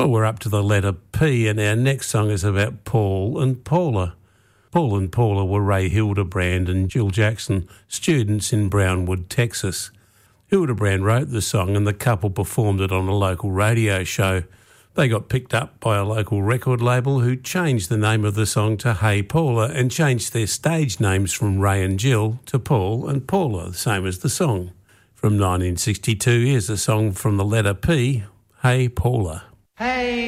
Well, we're up to the letter P, and our next song is about Paul and Paula. Paul and Paula were Ray Hildebrand and Jill Jackson, students in Brownwood, Texas. Hildebrand wrote the song and the couple performed it on a local radio show. They got picked up by a local record label who changed the name of the song to Hey Paula and changed their stage names from Ray and Jill to Paul and Paula, the same as the song. From 1962, here's a song from the letter P, Hey Paula. Hey